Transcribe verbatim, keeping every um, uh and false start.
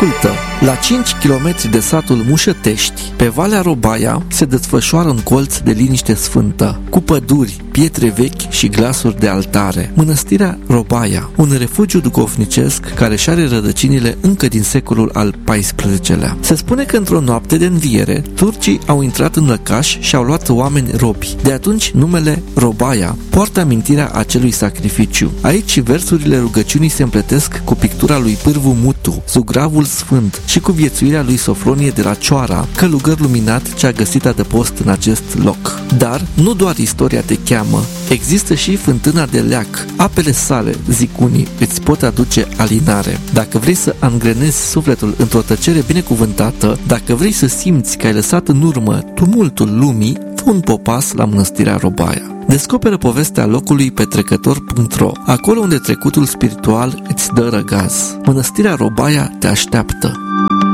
Ascultă! La cinci kilometri de satul Mușătești, pe Valea Robaia, se desfășoară un colț de liniște sfântă, cu păduri, pietre vechi și glasuri de altare. Mănăstirea Robaia, un refugiu duhovnicesc care și are rădăcinile încă din secolul al paisprezecelea. Se spune că într-o noapte de înviere, turcii au intrat în lăcaș și au luat oameni robi. De atunci, numele Robaia poartă amintirea acelui sacrificiu. Aici versurile rugăciunii se împletesc cu pictura lui Pârvu Mutu, Zugravul Sfânt, și cu viețuirea lui Sofronie de la Cioara, călugăr luminat ce a găsit adăpost în acest loc. Dar nu doar istoria te cheamă, există și fântâna de leac. Apele sale, zic unii, îți pot aduce alinare. Dacă vrei să angrenezi sufletul într-o tăcere binecuvântată, dacă vrei să simți că ai lăsat în urmă tumultul lumii, fă un popas la Mănăstirea Robaia. Descoperă povestea locului pe trecător punct ro, acolo unde trecutul spiritual îți dă răgaz. Mănăstirea Robaia te așteaptă.